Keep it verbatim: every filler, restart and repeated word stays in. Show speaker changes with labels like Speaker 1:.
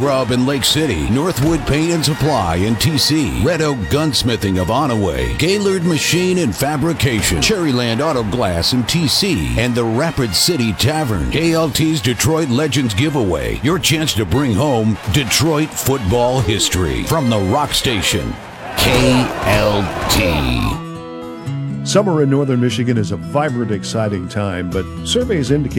Speaker 1: Grub in Lake City, Northwood Paint and Supply in T C, Red Oak Gunsmithing of Onaway, Gaylord Machine and Fabrication, Cherryland Auto Glass in T C, and the Rapid City Tavern. K L T's Detroit Legends Giveaway, your chance to bring home Detroit football history. From the Rock Station, K L T.
Speaker 2: Summer in northern Michigan is a vibrant, exciting time, but surveys indicate